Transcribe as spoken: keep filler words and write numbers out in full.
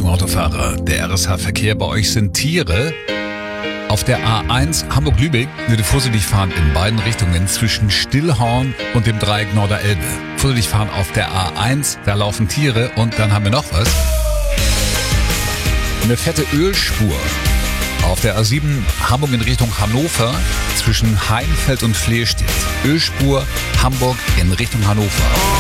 Achtung Autofahrer, der R S H-Verkehr bei euch sind Tiere. Auf der A eins Hamburg-Lübeck würde vorsichtig fahren in beiden Richtungen zwischen Stillhorn und dem Dreieck Norderelbe. Vorsichtig fahren auf der A eins, da laufen Tiere und dann haben wir noch was. Eine fette Ölspur. Auf der A sieben Hamburg in Richtung Hannover zwischen Heinfeld und Flehstedt. Ölspur Hamburg in Richtung Hannover.